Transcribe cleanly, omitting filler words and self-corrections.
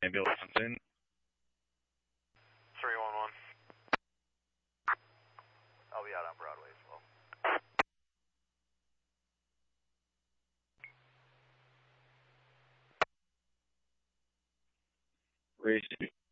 ambulance in. 311. I'll be out on Broadway as well. Race